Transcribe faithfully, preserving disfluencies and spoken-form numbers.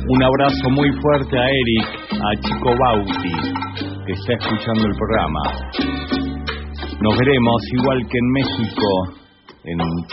Un abrazo muy fuerte a Eric, a Chico Bauti, que está escuchando el programa. Nos veremos igual que en México, en